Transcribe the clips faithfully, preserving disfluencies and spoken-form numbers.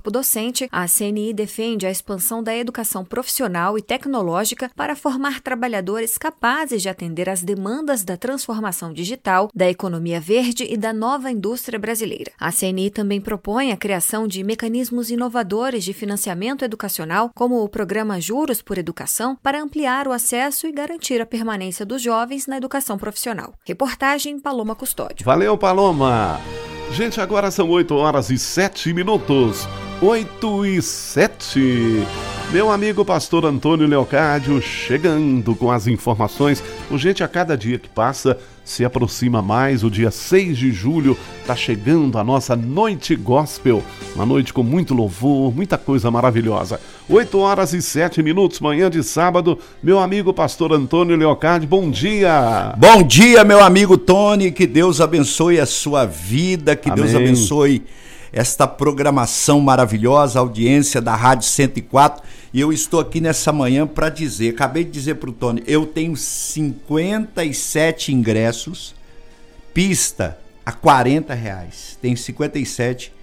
corpo docente, a C N I defende a expansão da educação profissional e tecnológica para formar trabalhadores capazes de atender às demandas da transformação digital, da economia verde e da nova indústria brasileira. A C N I também propõe a criação de mecanismos inovadores de financiamento educacional, como o programa Juros por Educação, para ampliar o acesso e garantir a permanência dos jovens na educação profissional. Reportagem Paloma Custódio. Valeu, Paloma! Gente, agora são oito horas e sete minutos. oito e sete. Meu amigo pastor Antônio Leocádio chegando com as informações. O gente, a cada dia que passa, se aproxima mais. O dia seis de julho está chegando a nossa Noite Gospel. Uma noite com muito louvor, muita coisa maravilhosa. oito horas e sete minutos, manhã de sábado. Meu amigo pastor Antônio Leocádio, bom dia. Bom dia, meu amigo Tony. Que Deus abençoe a sua vida, que Amém. Deus abençoe esta programação maravilhosa, a audiência da Rádio cento e quatro. E eu estou aqui nessa manhã para dizer, acabei de dizer para o Tony, eu tenho cinquenta e sete ingressos, pista a quarenta reais. Tenho cinquenta e sete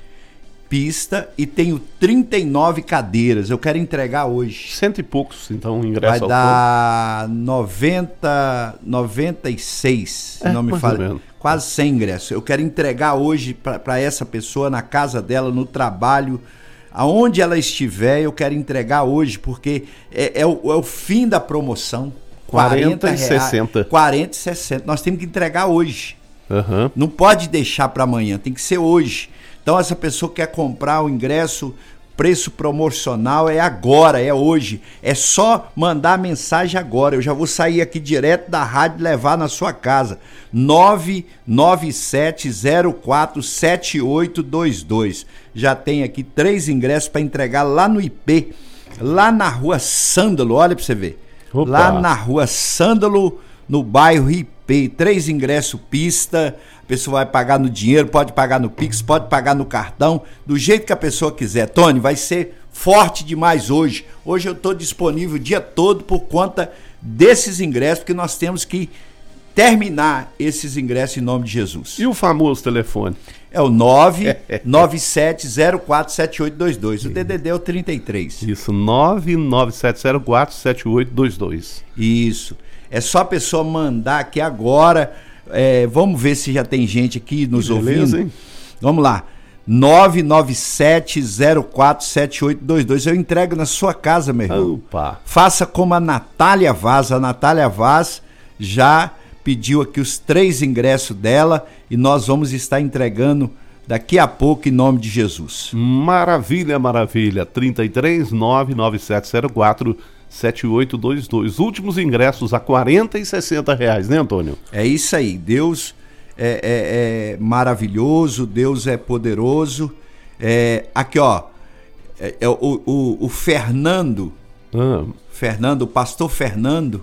pista e tenho trinta e nove cadeiras. Eu quero entregar hoje. Cento e poucos, então, ingresso. Vai dar noventa, noventa e seis, se é, não me falha. Quase cem ingressos. Eu quero entregar hoje para essa pessoa na casa dela, no trabalho, aonde ela estiver, eu quero entregar hoje, porque é, é, o, é o fim da promoção. quarenta e sessenta. quarenta e sessenta. Nós temos que entregar hoje. Uhum. Não pode deixar para amanhã, tem que ser hoje. Então essa pessoa quer comprar o ingresso, preço promocional é agora, é hoje. É só mandar mensagem agora. Eu já vou sair aqui direto da rádio e levar na sua casa. nove nove sete zero quatro sete oito dois dois. Já tem aqui três ingressos para entregar lá no I P, lá na rua Sândalo, olha para você ver. Opa. Lá na rua Sândalo, no bairro I P, três ingressos pista. A pessoa vai pagar no dinheiro, pode pagar no Pix, pode pagar no cartão, do jeito que a pessoa quiser. Tony, vai ser forte demais hoje. Hoje eu estou disponível o dia todo por conta desses ingressos, porque nós temos que terminar esses ingressos em nome de Jesus. E o famoso telefone? É o nove nove sete zero quatro sete oito dois dois. O D D D é o trinta e três. Isso, nove nove sete zero quatro sete oito dois dois. Isso. É só a pessoa mandar aqui agora. É, vamos ver se já tem gente aqui nos Beleza, ouvindo. Hein? Vamos lá. nove nove sete zero quatro sete oito dois dois. Eu entrego na sua casa, meu irmão. Opa. Faça como a Natália Vaz. A Natália Vaz já pediu aqui os três ingressos dela e nós vamos estar entregando daqui a pouco em nome de Jesus. Maravilha, maravilha. trinta e três, nove nove sete zero quatro sete oito dois dois. Últimos ingressos a quarenta e sessenta reais, né, Antônio? É isso aí. Deus é, é, é maravilhoso, Deus é poderoso. É, aqui, ó, é, é, o, o, o Fernando, ah. Fernando, o pastor Fernando,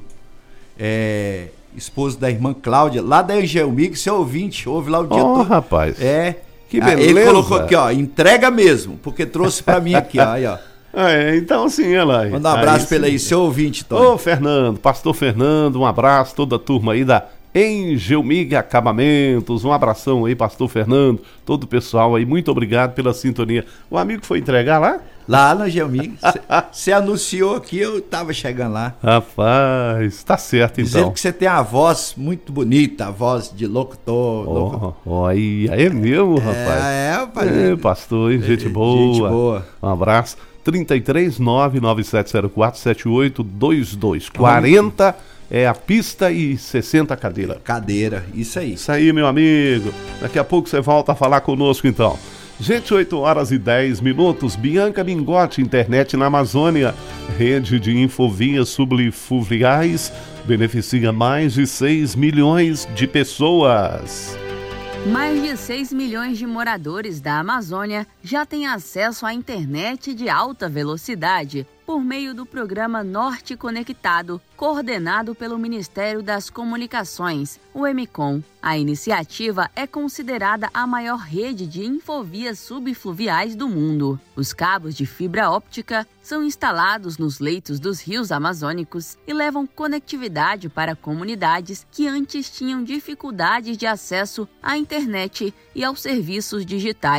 é, esposo da irmã Cláudia, lá da Angelmig, seu ouvinte, ouve lá o dia oh, todo. Rapaz. É. Que beleza. Ele colocou aqui, ó, entrega mesmo, porque trouxe pra mim aqui, ó, aí, ó. Ah, é, então sim, ela. Manda um abraço pelo aí, seu ouvinte, Tony. Ô, Fernando, pastor Fernando, um abraço, toda a turma aí da Angelmig Acabamentos, um abração aí, pastor Fernando, todo o pessoal aí, muito obrigado pela sintonia. O amigo foi entregar lá? Lá na Angelmig, você anunciou aqui, eu tava chegando lá. Rapaz, tá certo então. Dizendo que você tem a voz muito bonita, a voz de locutor. Ó, locutor. oh, aí, aí é mesmo, rapaz. É, é, rapaz. É, pastor, hein? Gente boa. Gente boa. Um abraço. trinta e três, nove nove sete zero quatro sete oito dois dois. quarenta é a pista e sessenta cadeira. Cadeira, isso aí. Isso aí, meu amigo. Daqui a pouco você volta a falar conosco, então. Gente, oito horas e dez minutos. Bianca Mingotti, internet na Amazônia. Rede de infovias subfluviais beneficia mais de seis milhões de pessoas. Mais de seis milhões de moradores da Amazônia já têm acesso à internet de alta velocidade por meio do programa Norte Conectado, coordenado pelo Ministério das Comunicações, o EMICOM. A iniciativa é considerada a maior rede de infovias subfluviais do mundo. Os cabos de fibra óptica são instalados nos leitos dos rios amazônicos e levam conectividade para comunidades que antes tinham dificuldades de acesso à internet e aos serviços digitais.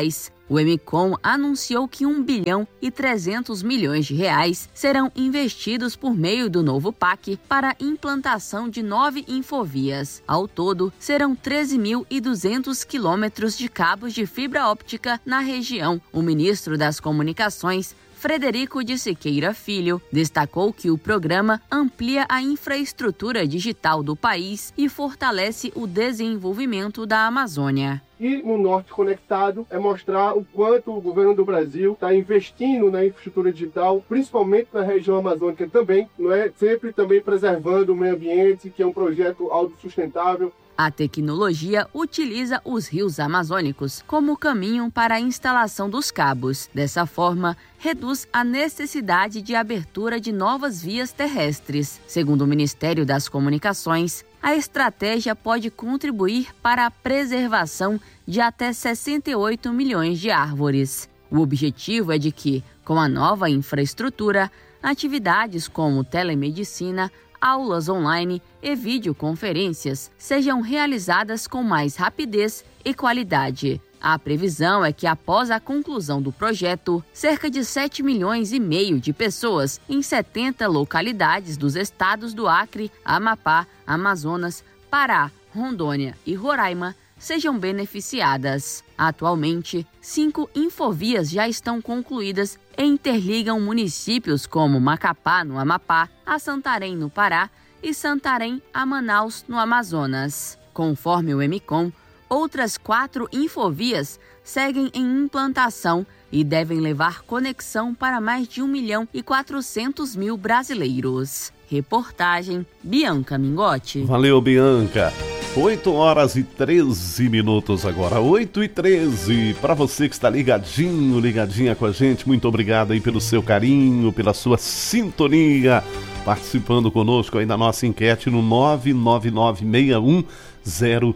O Emicom anunciou que um bilhão e trezentos milhões de reais serão investidos por meio do novo P A C para a implantação de nove infovias. Ao todo, serão treze mil e duzentos quilômetros de cabos de fibra óptica na região. O ministro das Comunicações, Frederico de Siqueira Filho, destacou que o programa amplia a infraestrutura digital do país e fortalece o desenvolvimento da Amazônia. E no Norte Conectado é mostrar o quanto o governo do Brasil está investindo na infraestrutura digital, principalmente na região amazônica também, não é? Sempre também preservando o meio ambiente, que é um projeto autossustentável. A tecnologia utiliza os rios amazônicos como caminho para a instalação dos cabos. Dessa forma, reduz a necessidade de abertura de novas vias terrestres. Segundo o Ministério das Comunicações, a estratégia pode contribuir para a preservação de até sessenta e oito milhões de árvores. O objetivo é de que, com a nova infraestrutura, atividades como telemedicina, aulas online e videoconferências sejam realizadas com mais rapidez e qualidade. A previsão é que, após a conclusão do projeto, cerca de sete milhões e meio de pessoas em setenta localidades dos estados do Acre, Amapá, Amazonas, Pará, Rondônia e Roraima sejam beneficiadas. Atualmente, cinco infovias já estão concluídas e interligam municípios como Macapá, no Amapá, a Santarém, no Pará, e Santarém a Manaus, no Amazonas. Conforme o Emicom, outras quatro infovias seguem em implantação e devem levar conexão para mais de um milhão e quatrocentos mil brasileiros. Reportagem Bianca Mingotti. Valeu, Bianca. oito horas e treze minutos agora, oito e treze. Para você que está ligadinho, ligadinha com a gente, muito obrigado aí pelo seu carinho, pela sua sintonia, participando conosco aí da nossa enquete no nove nove nove seis um zero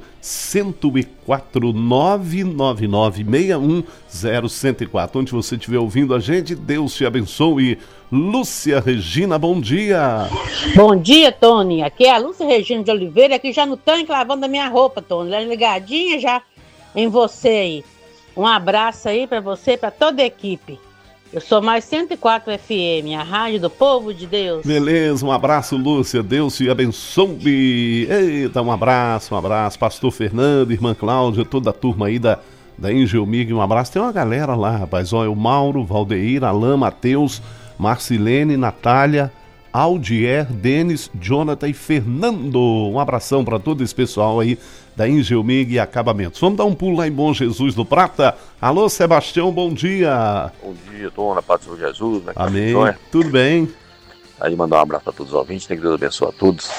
um zero quatro, nove nove nove seis um zero um zero quatro. Onde você estiver ouvindo a gente, Deus te abençoe. Lúcia Regina, bom dia. Bom dia, Tony. Aqui é a Lúcia Regina de Oliveira, aqui já no tanque lavando a minha roupa, Tony. Ligadinha já em você aí. Um abraço aí pra você e pra toda a equipe. Eu sou mais cento e quatro F M, a rádio do povo de Deus. Beleza, um abraço, Lúcia. Deus te abençoe. Eita, um abraço, um abraço. Pastor Fernando, irmã Cláudia, toda a turma aí da, da Engelmig, um abraço. Tem uma galera lá, rapaz. Olha, o Mauro, Valdeir, Alain, Matheus, Marcilene, Natália, Aldier, Denis, Jonathan e Fernando. Um abração para todo esse pessoal aí da Engelmig e Acabamentos. Vamos dar um pulo lá em Bom Jesus do Prata. Alô, Sebastião, bom dia. Bom dia, Tom, na paz do Senhor Jesus. Né? Amém, tudo bem? Aí mandar um abraço para todos os ouvintes, né? Que Deus abençoe a todos.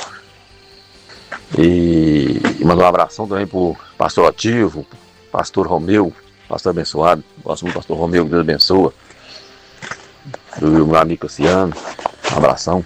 E, e mandar um abração também pro pastor ativo, pastor Romeu, pastor abençoado. Gosto muito do pastor Romeu, que Deus abençoa. Do meu amigo Cassiano, um abração.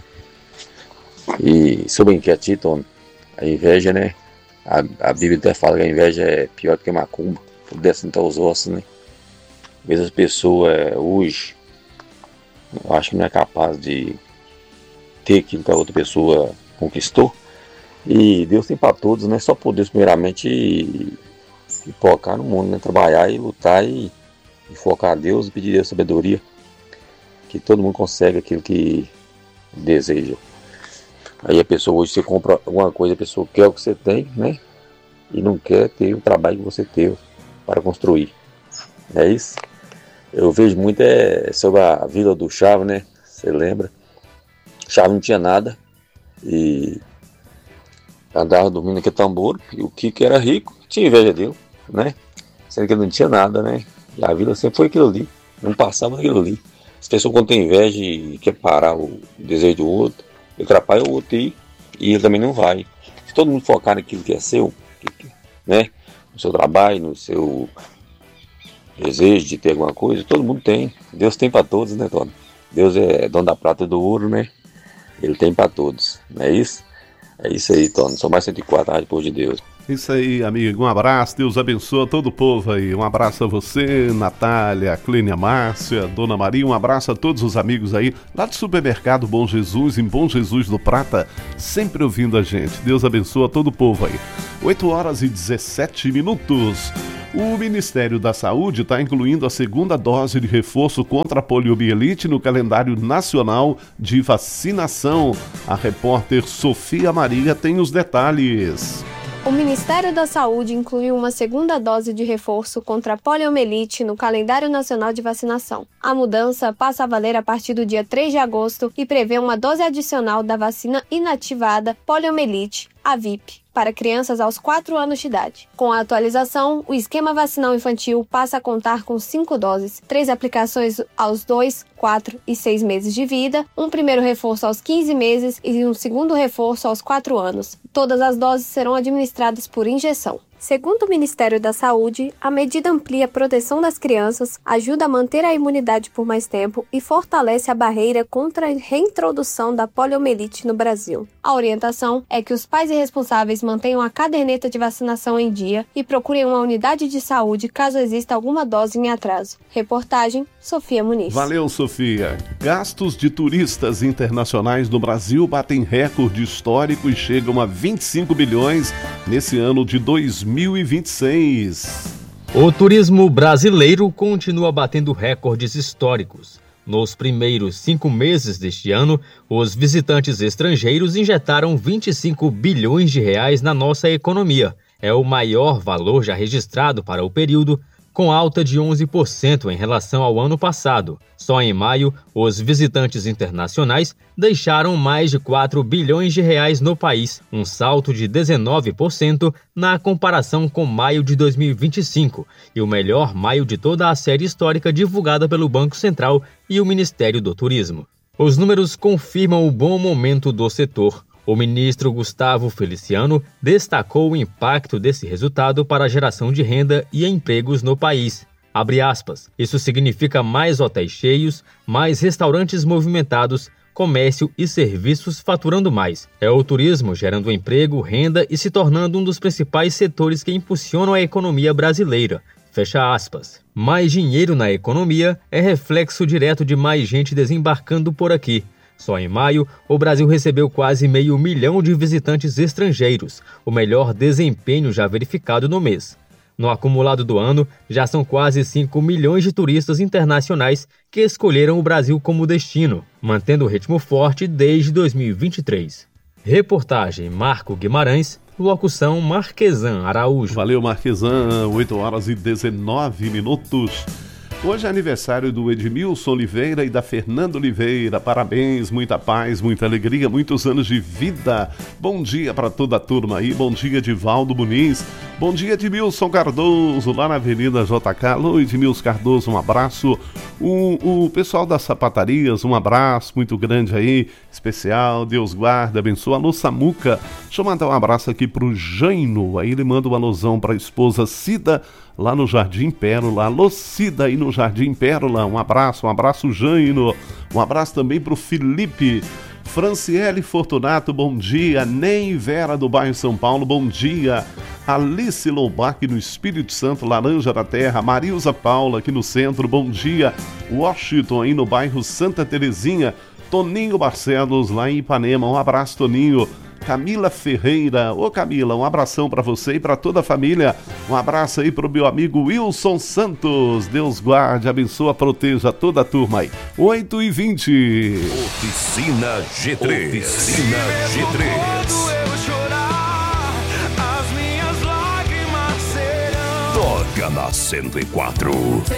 E sobre a enquete, Tom, a inveja, né? A, a Bíblia até fala que a inveja é pior do que macumba, poder assentar os ossos, né? Às vezes as pessoas hoje, eu acho que não é capaz de ter aquilo que a outra pessoa conquistou. E Deus tem para todos, né? Só por Deus primeiramente e, e focar no mundo, né? Trabalhar e lutar e, e focar a Deus e pedir a Deus sabedoria. Que todo mundo consegue aquilo que deseja. Aí a pessoa hoje, você compra alguma coisa, a pessoa quer o que você tem, né? E não quer ter o trabalho que você teve para construir. É isso? Eu vejo muito é, sobre a Vila do Chavo, né? Você lembra? Chavo não tinha nada. E andava dormindo naquele tambor. E o Kiko era rico, tinha inveja dele, né? Sendo que ele não tinha nada, né? E a Vila sempre foi aquilo ali. Não passava daquilo ali. As pessoas quando tem inveja e quer parar o desejo do outro, ele atrapalha o outro aí, e ele também não vai. Se todo mundo focar naquilo que é seu, né? No seu trabalho, no seu desejo de ter alguma coisa, todo mundo tem. Deus tem para todos, né, Tony? Deus é dono da prata e do ouro, né? Ele tem para todos, não é isso? É isso aí, Tony. Sou mais cento e quatro, a Rádio Povo de Deus. Isso aí, amigo. Um abraço, Deus abençoe todo o povo aí. Um abraço a você, Natália, Clênia Márcia, Dona Maria. Um abraço a todos os amigos aí lá do Supermercado Bom Jesus, em Bom Jesus do Prata, sempre ouvindo a gente. Deus abençoe a todo o povo aí. oito horas e dezessete minutos. O Ministério da Saúde está incluindo a segunda dose de reforço contra a poliomielite no calendário nacional de vacinação. A repórter Sofia Maria tem os detalhes. O Ministério da Saúde incluiu uma segunda dose de reforço contra a poliomielite no calendário nacional de vacinação. A mudança passa a valer a partir do dia três de agosto e prevê uma dose adicional da vacina inativada poliomielite, a V I P, para crianças aos quatro anos de idade. Com a atualização, o esquema vacinal infantil passa a contar com cinco doses, três aplicações aos dois, quatro e seis meses de vida, um primeiro reforço aos quinze meses e um segundo reforço aos quatro anos. Todas as doses serão administradas por injeção. Segundo o Ministério da Saúde, a medida amplia a proteção das crianças, ajuda a manter a imunidade por mais tempo e fortalece a barreira contra a reintrodução da poliomielite no Brasil. A orientação é que os pais e responsáveis mantenham a caderneta de vacinação em dia e procurem uma unidade de saúde caso exista alguma dose em atraso. Reportagem, Sofia Muniz. Valeu, Sofia. Gastos de turistas internacionais no Brasil batem recorde histórico e chegam a vinte e cinco bilhões nesse ano de dois mil e vinte e seis. O turismo brasileiro continua batendo recordes históricos. Nos primeiros cinco meses deste ano, os visitantes estrangeiros injetaram vinte e cinco bilhões de reais na nossa economia. É o maior valor já registrado para o período, com alta de onze por cento em relação ao ano passado. Só em maio, os visitantes internacionais deixaram mais de quatro bilhões de reais no país, um salto de dezenove por cento na comparação com maio de dois mil e vinte e cinco, e o melhor maio de toda a série histórica divulgada pelo Banco Central e o Ministério do Turismo. Os números confirmam o bom momento do setor. O ministro Gustavo Feliciano destacou o impacto desse resultado para a geração de renda e empregos no país. Abre aspas, isso significa mais hotéis cheios, mais restaurantes movimentados, comércio e serviços faturando mais. É o turismo gerando emprego, renda e se tornando um dos principais setores que impulsionam a economia brasileira. Fecha aspas. Mais dinheiro na economia é reflexo direto de mais gente desembarcando por aqui. Só em maio, o Brasil recebeu quase meio milhão de visitantes estrangeiros, o melhor desempenho já verificado no mês. No acumulado do ano, já são quase cinco milhões de turistas internacionais que escolheram o Brasil como destino, mantendo o ritmo forte desde dois mil e vinte e três. Reportagem Marco Guimarães, locução Marquesan Araújo. Valeu, Marquesan, oito horas e dezenove minutos. Hoje é aniversário do Edmilson Oliveira e da Fernanda Oliveira. Parabéns, muita paz, muita alegria, muitos anos de vida. Bom dia para toda a turma aí. Bom dia, Divaldo Muniz. Bom dia, Edmilson Cardoso, lá na Avenida J K. Alô, Edmilson Cardoso, um abraço. O, o pessoal das sapatarias, um abraço muito grande aí, especial. Deus guarda, abençoa. Alô, Samuca. Deixa eu mandar um abraço aqui pro Jaino. Aí ele manda um alusão para a esposa Cida, lá no Jardim Pérola. Alô, Cida aí no Jardim Pérola, um abraço, um abraço, Jaino. Um abraço também pro Felipe. Franciele Fortunato, bom dia. Nem Vera do bairro São Paulo, bom dia. Alice Loubach no Espírito Santo, Laranja da Terra. Marilza Paula aqui no centro, bom dia. Washington aí no bairro Santa Terezinha. Toninho Barcelos lá em Ipanema, um abraço, Toninho. Camila Ferreira, ô Camila, um abração para você e para toda a família. Um abraço aí pro meu amigo Wilson Santos. Deus guarde, abençoa, proteja toda a turma aí. oito e vinte. Oficina G três. Oficina G três. Toca na cento e quatro.